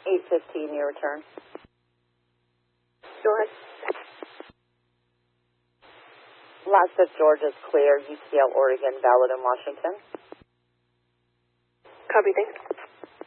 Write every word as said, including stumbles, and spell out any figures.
eight fifteen, your return. Go ahead. Last of Georgia's clear, U T L Oregon, valid in Washington. Copy, thanks.